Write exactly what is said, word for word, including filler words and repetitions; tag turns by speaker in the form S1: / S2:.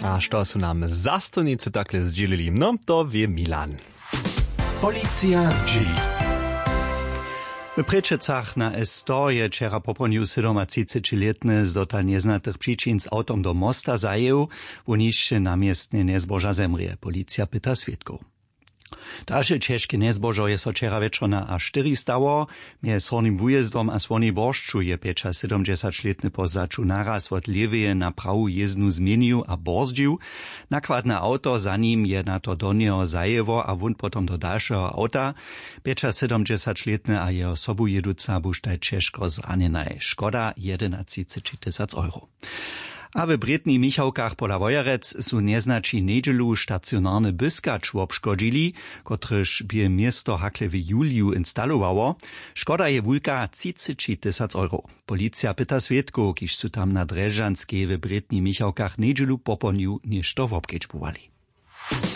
S1: A što su nam zastojnicy takle zdzielili? No, to wie Milan.
S2: Policja zdzieli.
S3: W Prečecach na Estorie wczera poponił siedemdziesięcioletny z dotal nieznatych przyczyn z autom do mosta zajęł, w niższe namiestnie niezboża zemrije. Policja pyta świadków. Dalsze ciężkie niezbożo jest wczera wieczorna a cztery stało. Między Hornym Wujezdom a Słoni Borszczu je piecza siedemdziesięcioletny pozaczu naraz od lewej na prawą jezdnu zmienił a borzdził. Nakładne auto za nim je na to do niego zajewo a wun potom do dalszego auta. Piecza siedemdziesięcioletny a je osobu jeduca buštaj ciężko zranjenaj. Szkoda jedenaście tysięcy euro. A w Britni Michałkach pola Wojerec su nieznači nedźelu stacjonarny byskacz obszkodzili, kotryż by miasto hakle w juliu instalowało. Szkoda je wulka trzydzieści tysięcy euro. Policja pyta świadków, kiż su tam na Dreżanskiej w Britni Michałkach nedźelu poponiu niż to w obkedźbowali.